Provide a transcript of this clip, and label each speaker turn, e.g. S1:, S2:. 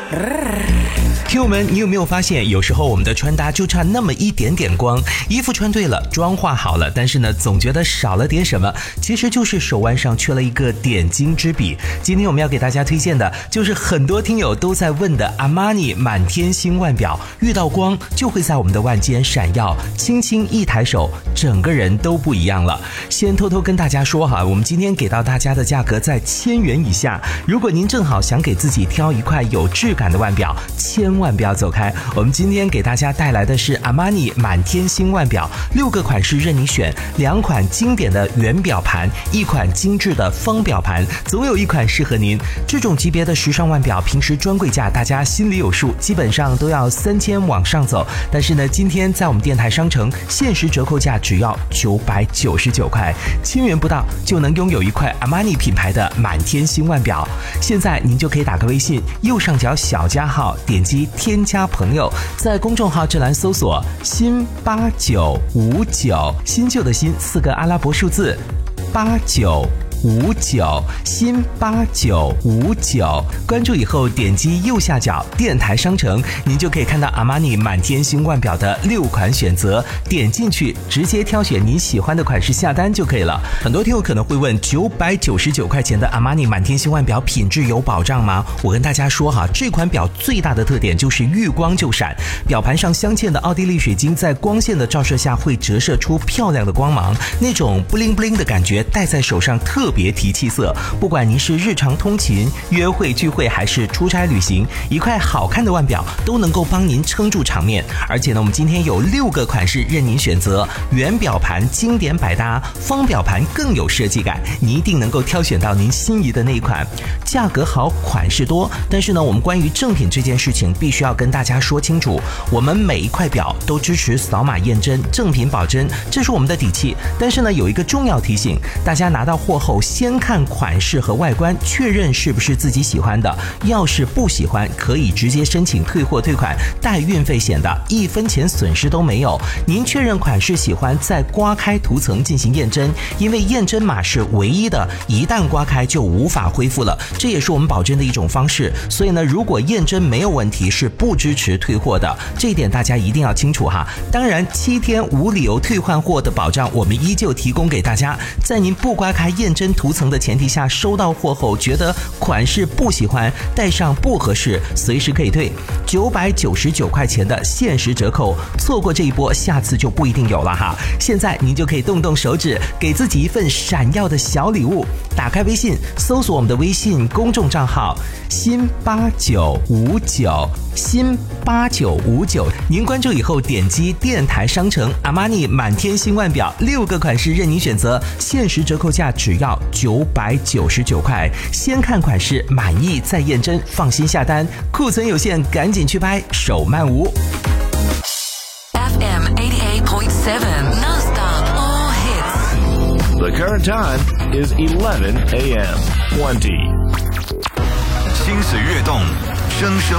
S1: 听友们，你有没有发现有时候我们的穿搭就差那么一点点光，衣服穿对了，妆化好了，但是呢总觉得少了点什么，其实就是手腕上缺了一个点睛之笔。今天我们要给大家推荐的就是很多听友都在问的阿玛尼满天星腕表，遇到光就会在我们的腕间闪耀，轻轻一抬手整个人都不一样了。先偷偷跟大家说哈，我们今天给到大家的价格在1000元以下，如果您正好想给自己挑一块有质感的腕表，千万不要走开。我们今天给大家带来的是阿玛尼满天星腕表，6个款式任你选，2款经典的圆表盘，1款精致的方表盘，总有一款适合您。这种级别的时尚腕表平时专柜价大家心里有数，基本上都要3000往上走，但是呢今天在我们电台商城限时折扣价只要999块，1000元不到就能拥有一块阿玛尼品牌的满天星腕表。现在您就可以打个微信，右上角小加号，点击添加朋友，在公众号这栏搜索新8959，新旧的新4个阿拉伯数字8959，新8959，关注以后点击右下角电台商城，您就可以看到阿玛尼满天星腕表的6款选择，点进去直接挑选您喜欢的款式下单就可以了。很多听友可能会问，999块钱的阿玛尼满天星腕表品质有保障吗？我跟大家说哈，这款表最大的特点就是遇光就闪，表盘上镶嵌的奥地利水晶在光线的照射下会折射出漂亮的光芒，那种布灵布灵的感觉戴在手上特别提气色。不管您是日常通勤、约会聚会还是出差旅行，一块好看的腕表都能够帮您撑住场面。而且呢，我们今天有6个款式任您选择，圆表盘经典百搭，方表盘更有设计感，你一定能够挑选到您心仪的那一款。价格好，款式多，但是呢，我们关于正品这件事情必须要跟大家说清楚，我们每一块表都支持扫码验真，正品保真，这是我们的底气。但是呢，有一个重要提醒，大家拿到货后先看款式和外观，确认是不是自己喜欢的，要是不喜欢可以直接申请退货退款，带运费险的，1分钱损失都没有。您确认款式喜欢，再刮开涂层进行验真，因为验真码是唯一的，一旦刮开就无法恢复了，这也是我们保真的一种方式。所以呢，如果验真没有问题，是不支持退货的，这一点大家一定要清楚哈。当然7天无理由退换货的保障我们依旧提供给大家，在您不刮开验真涂层的前提下，收到货后觉得款式不喜欢，戴上不合适，随时可以退。999块钱的限时折扣，错过这一波，下次就不一定有了哈。现在您就可以动动手指，给自己一份闪耀的小礼物。打开微信，搜索我们的微信公众账号新8959，新8959，您关注以后点击电台商城，阿玛尼满天星腕表6个款式任您选择，限时折扣价只要999块，先看款式满意再验真，放心下单，库存有限，赶紧去拍，手慢无。
S2: FM 88.7 non-stop all hits.
S3: The current time is 11 a.m. 20.
S4: 心随悦动，声声